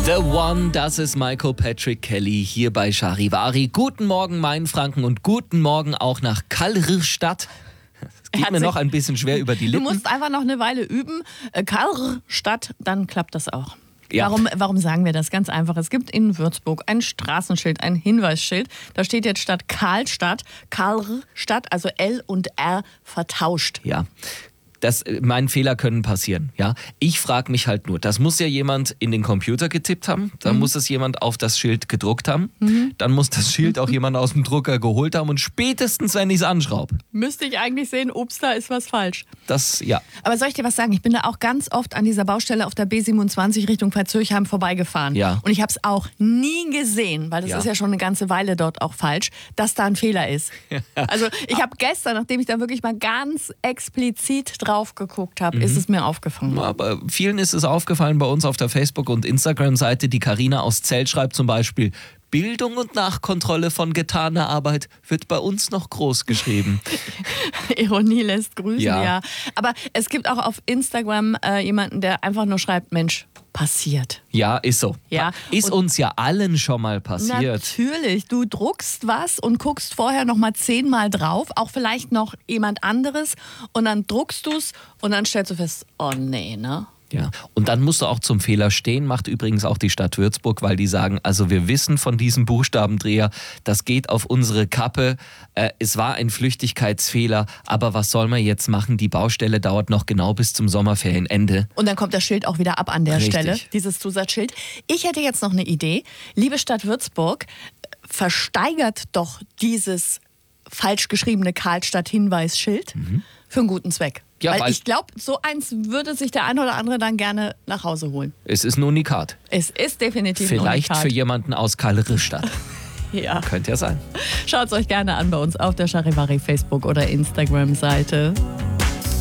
The One, das ist Michael Patrick Kelly hier bei Charivari. Guten Morgen Mainfranken und guten Morgen auch nach Karlstadt. Es geht mir noch ein bisschen schwer über die Lippen. Du musst einfach noch eine Weile üben. Karlstadt, dann klappt das auch. Ja. Warum sagen wir das? Ganz einfach. Es gibt in Würzburg ein Straßenschild, ein Hinweisschild. Da steht jetzt statt Karlstadt, also L und R vertauscht. Ja. Mein Fehler können passieren. Ja? Ich frage mich halt nur, das muss ja jemand in den Computer getippt haben, dann muss es jemand auf das Schild gedruckt haben, dann muss das Schild auch jemand aus dem Drucker geholt haben und spätestens, wenn ich es anschraube. Müsste ich eigentlich sehen, ups, da ist was falsch. Ja. Aber soll ich dir was sagen? Ich bin da auch ganz oft an dieser Baustelle auf der B27 Richtung Pfalz-Zürchheim vorbeigefahren. Ja. Und ich habe es auch nie gesehen, weil das ist ja schon eine ganze Weile dort auch falsch, dass da ein Fehler ist. Also ich habe gestern, nachdem ich da wirklich mal ganz explizit drauf geguckt habe, ist es mir aufgefallen. Aber vielen ist es aufgefallen bei uns auf der Facebook- und Instagram-Seite. Die Carina aus Zell schreibt zum Beispiel: Bildung und Nachkontrolle von getaner Arbeit wird bei uns noch groß geschrieben. Ironie lässt grüßen, Ja. ja. Aber es gibt auch auf Instagram jemanden, der einfach nur schreibt, Mensch, passiert. Ja, ist so. Ja. Ist Und uns ja allen schon mal passiert. natürlich, du druckst was und guckst vorher noch mal 10-mal drauf, auch vielleicht noch jemand anderes, und dann druckst du es und dann stellst du fest, oh nee, ne? Ja, und dann musst du auch zum Fehler stehen, macht übrigens auch die Stadt Würzburg, weil die sagen, also wir wissen von diesem Buchstabendreher, das geht auf unsere Kappe, es war ein Flüchtigkeitsfehler, aber was soll man jetzt machen? Die Baustelle dauert noch genau bis zum Sommerferienende. Und dann kommt das Schild auch wieder ab an der Richtig. Stelle, dieses Zusatzschild. Ich hätte jetzt noch eine Idee. Liebe Stadt Würzburg, versteigert doch dieses falsch geschriebene Karlstadt-Hinweisschild für einen guten Zweck. Ja, weil ich glaube, so eins würde sich der eine oder andere dann gerne nach Hause holen. Es ist ein Unikat. Es ist definitiv ein Vielleicht Unikat. für jemanden aus Karlstadt. Ja. Könnte ja sein. Schaut es euch gerne an bei uns auf der Charivari Facebook- oder Instagram-Seite.